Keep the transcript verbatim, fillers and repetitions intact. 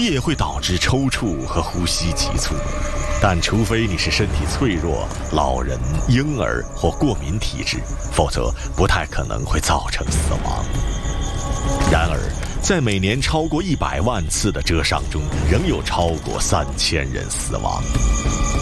也会导致抽搐和呼吸急促，但除非你是身体脆弱、老人、婴儿或过敏体质，否则不太可能会造成死亡。然而，在每年超过一百万次的蛰伤中，仍有超过三千人死亡。